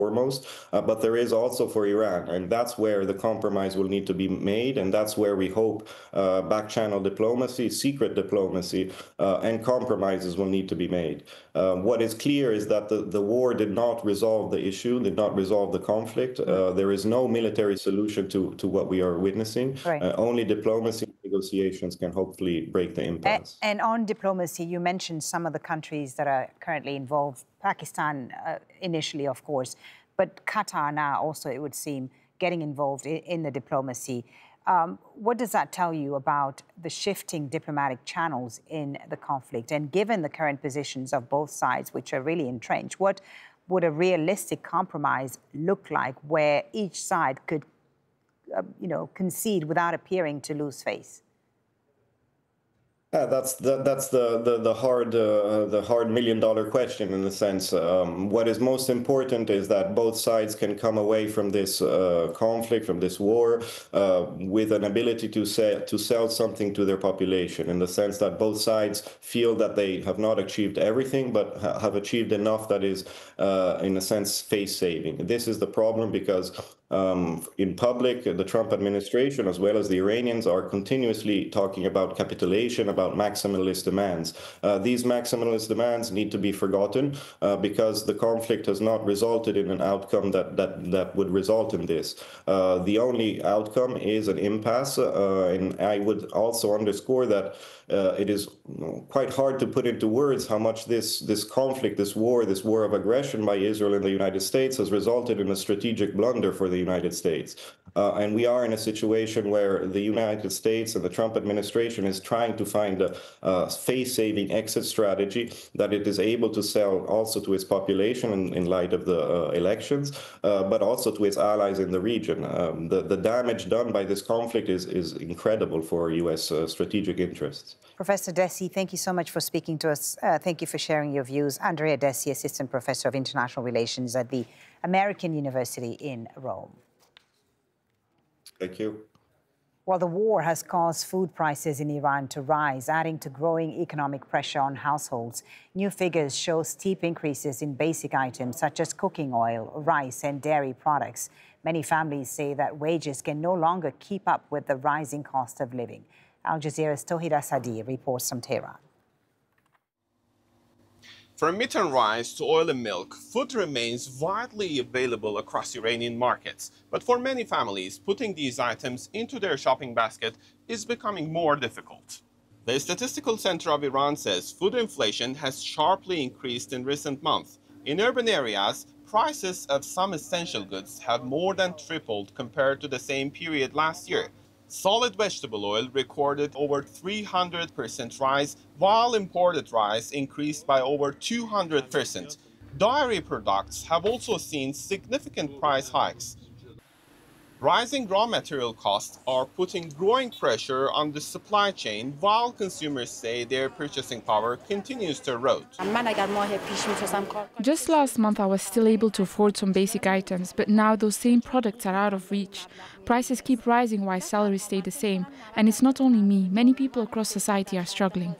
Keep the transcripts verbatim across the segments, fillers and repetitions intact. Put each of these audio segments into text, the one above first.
foremost, uh, but there is also for Iran, and that's where the compromise will need to be made, and that's where we hope uh, back-channel diplomacy, secret diplomacy, uh, and compromises will need to be made. Uh, what is clear is that the, the war did not resolve the issue, did not resolve the conflict. Uh, there is no military solution to, to what we are witnessing. Right. Uh, only diplomacy and negotiations can hopefully break the impasse. And, and on diplomacy, you mentioned some of the countries that are currently involved. Pakistan uh, initially, of course, but Qatar now also, it would seem, getting involved in, in the diplomacy. Um, what does that tell you about the shifting diplomatic channels in the conflict? And given the current positions of both sides, which are really entrenched, what would a realistic compromise look like where each side could, uh, you know, concede without appearing to lose face? Yeah, that's the, that's the the the hard uh, the hard million dollar question in a sense. Um, what is most important is that both sides can come away from this uh, conflict, from this war, uh, with an ability to say to sell something to their population. In the sense that both sides feel that they have not achieved everything, but ha have achieved enough that is, uh, in a sense, face saving. This is the problem because. Um, in public, the Trump administration, as well as the Iranians, are continuously talking about capitulation, about maximalist demands. Uh, these maximalist demands need to be forgotten uh, because the conflict has not resulted in an outcome that that that would result in this. Uh, the only outcome is an impasse, uh, and I would also underscore that uh, it is quite hard to put into words how much this this conflict, this war, this war of aggression by Israel and the United States has resulted in a strategic blunder for the United States. Uh, and we are in a situation where the United States and the Trump administration is trying to find a, a face-saving exit strategy that it is able to sell also to its population in, in light of the uh, elections, uh, but also to its allies in the region. Um, the, the damage done by this conflict is, is incredible for U S uh, strategic interests. Professor Dessy, thank you so much for speaking to us. Uh, thank you for sharing your views. Andrea Dessy, Assistant Professor of International Relations at the American University in Rome. Thank you. Well, the war has caused food prices in Iran to rise, adding to growing economic pressure on households. New figures show steep increases in basic items such as cooking oil, rice, and dairy products. Many families say that wages can no longer keep up with the rising cost of living. Al Jazeera's Tawhid Asadi reports from Tehran. From meat and rice to oil and milk, food remains widely available across Iranian markets. But for many families, putting these items into their shopping basket is becoming more difficult. The Statistical Center of Iran says food inflation has sharply increased in recent months. In urban areas, prices of some essential goods have more than tripled compared to the same period last year. Solid vegetable oil recorded over three hundred percent rise, while imported rice increased by over two hundred percent. Dairy products have also seen significant price hikes. Rising raw material costs are putting growing pressure on the supply chain, while consumers say their purchasing power continues to erode. Just last month, I was still able to afford some basic items, but now those same products are out of reach. Prices keep rising while salaries stay the same. And it's not only me, many people across society are struggling.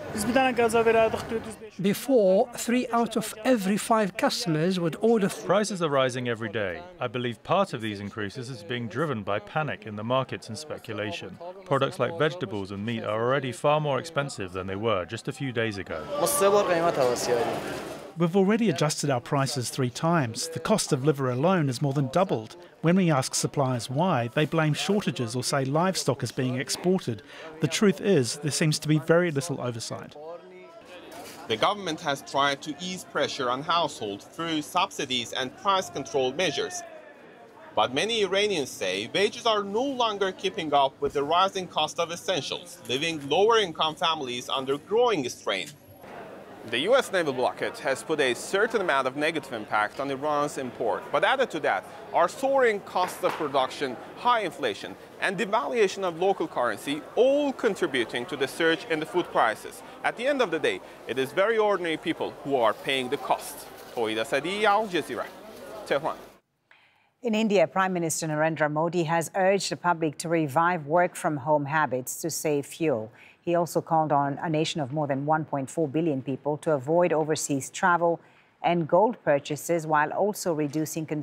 Before, three out of every five customers would order. Prices are rising every day. I believe part of these increases is being driven by panic in the markets and speculation. Products like vegetables and meat are already far more expensive than they were just a few days ago. We've already adjusted our prices three times. The cost of liver alone has more than doubled. When we ask suppliers why, they blame shortages or say livestock is being exported. The truth is, there seems to be very little oversight. The government has tried to ease pressure on households through subsidies and price control measures. But many Iranians say wages are no longer keeping up with the rising cost of essentials, leaving lower-income families under growing strain. The U S naval blockade has put a certain amount of negative impact on Iran's import. But added to that are soaring costs of production, high inflation, and devaluation of local currency, all contributing to the surge in the food prices. At the end of the day, it is very ordinary people who are paying the cost. Tawhid Asadi, Al Jazeera, Tehran. In India, Prime Minister Narendra Modi has urged the public to revive work-from-home habits to save fuel. He also called on a nation of more than one point four billion people to avoid overseas travel and gold purchases while also reducing consumption.